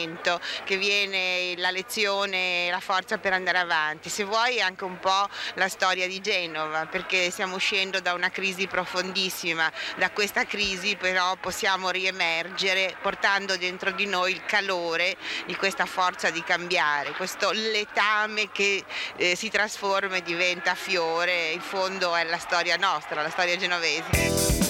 momento che viene la lezione, la forza per andare avanti. Se vuoi anche un po' la storia di Genova, perché stiamo uscendo da una crisi profondissima. Da questa crisi però possiamo riemergere portando dentro di noi il calore di questa forza di cambiare, questo letame che si trasforma e diventa fiore. In fondo è la storia nostra, la storia genovese.